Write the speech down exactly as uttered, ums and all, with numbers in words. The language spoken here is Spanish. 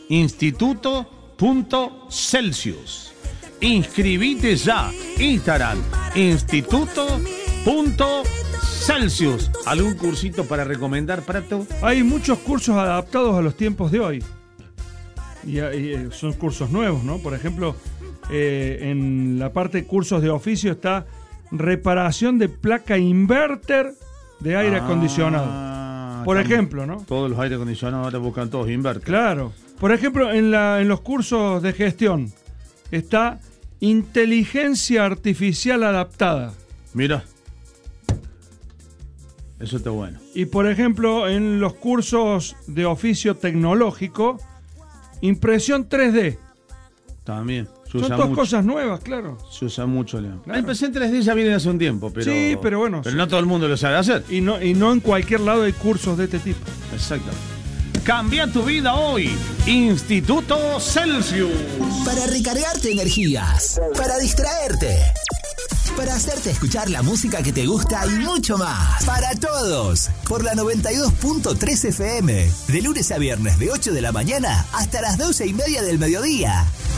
instituto.celsius. Inscribite ya. Instagram, instituto.celsius. ¿Algún cursito para recomendar, Prato? Hay muchos cursos adaptados a los tiempos de hoy. Y, y son cursos nuevos, ¿no? Por ejemplo, eh, en la parte de cursos de oficio está reparación de placa inverter de aire Ah, acondicionado. Por estamos, ejemplo, ¿no? Todos los aire acondicionados ahora buscan todos inverter. Claro. Por ejemplo, en, la, en los cursos de gestión está inteligencia artificial adaptada. Mira. Eso está bueno. Y por ejemplo, en los cursos de oficio tecnológico, impresión tres D. También. Se Son usa dos mucho. cosas nuevas, claro. Se usa mucho. La, Claro. la impresión tres D ya viene hace un tiempo, pero. Sí, pero bueno, Pero sí. no todo el mundo lo sabe hacer. Y no, y no en cualquier lado hay cursos de este tipo. Exacto. Cambia tu vida hoy. Instituto Celsius. Para recargarte energías, para distraerte, para hacerte escuchar la música que te gusta y mucho más. Para todos, por la noventa y dos punto tres F M, de lunes a viernes de ocho de la mañana hasta las doce y media del mediodía.